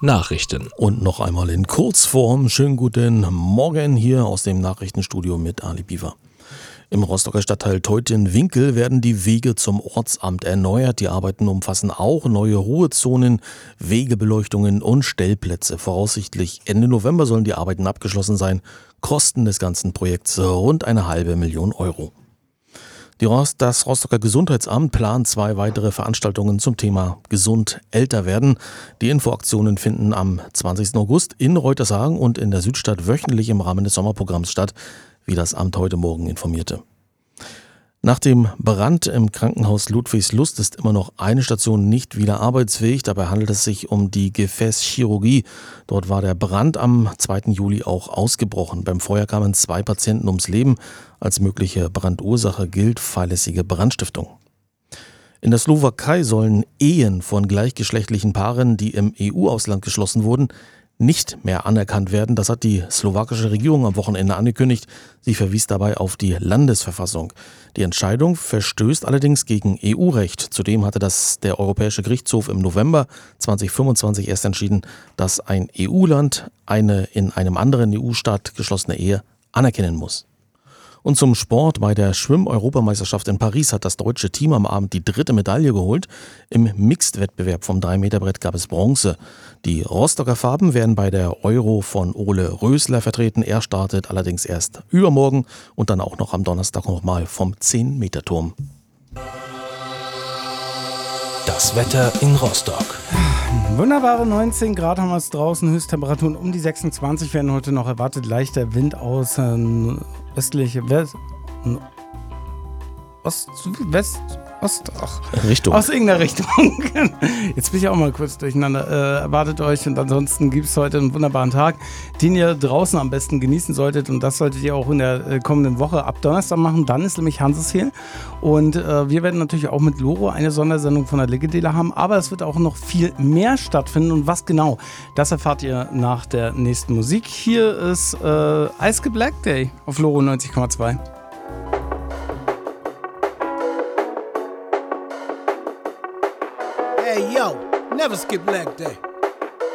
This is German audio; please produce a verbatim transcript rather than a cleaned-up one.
Nachrichten. Und noch einmal in Kurzform. Schönen guten Morgen hier aus dem Nachrichtenstudio mit Ali Biver. Im Rostocker Stadtteil Teutin-Winkel werden die Wege zum Ortsamt erneuert. Die Arbeiten umfassen auch neue Ruhezonen, Wegebeleuchtungen und Stellplätze. Voraussichtlich Ende November sollen die Arbeiten abgeschlossen sein. Kosten des ganzen Projekts rund eine halbe Million Euro. Die Rost, das Rostocker Gesundheitsamt plant zwei weitere Veranstaltungen zum Thema gesund älter werden. Die Infoaktionen finden am zwanzigsten August in Reutershagen und in der Südstadt wöchentlich im Rahmen des Sommerprogramms statt, wie das Amt heute Morgen informierte. Nach dem Brand im Krankenhaus Ludwigslust ist immer noch eine Station nicht wieder arbeitsfähig. Dabei handelt es sich um die Gefäßchirurgie. Dort war der Brand am zweiten Juli auch ausgebrochen. Beim Feuer kamen zwei Patienten ums Leben. Als mögliche Brandursache gilt fahrlässige Brandstiftung. In der Slowakei sollen Ehen von gleichgeschlechtlichen Paaren, die im E U-Ausland geschlossen wurden, nicht mehr anerkannt werden. Das hat die slowakische Regierung am Wochenende angekündigt. Sie verwies dabei auf die Landesverfassung. Die Entscheidung verstößt allerdings gegen E U-Recht. Zudem hatte das der Europäische Gerichtshof im November zweitausendfünfundzwanzig erst entschieden, dass ein E U-Land eine in einem anderen E U-Staat geschlossene Ehe anerkennen muss. Und zum Sport. Bei der Schwimm-Europameisterschaft in Paris hat das deutsche Team am Abend die dritte Medaille geholt. Im Mixed-Wettbewerb vom drei Meter Brett gab es Bronze. Die Rostocker Farben werden bei der Euro von Ole Rösler vertreten. Er startet allerdings erst übermorgen und dann auch noch am Donnerstag nochmal vom zehn Meter Turm. Das Wetter in Rostock. Wunderbare neunzehn Grad haben wir es draußen, Höchsttemperaturen um die sechsundzwanzig werden heute noch erwartet, leichter Wind aus äh, östliche West, Ost, West, Ost, ach, Richtung. Aus irgendeiner Richtung. Jetzt bin ich auch mal kurz durcheinander. Äh, erwartet euch und ansonsten gibt es heute einen wunderbaren Tag, den ihr draußen am besten genießen solltet und das solltet ihr auch in der äh, kommenden Woche ab Donnerstag machen. Dann ist nämlich Hanseshehl und äh, wir werden natürlich auch mit Loro eine Sondersendung von der Liggedele haben, aber es wird auch noch viel mehr stattfinden und was genau, das erfahrt ihr nach der nächsten Musik. Hier ist äh, Eiske Black Day auf Loro neunzig Komma zwei. Hey yo, never skip leg day.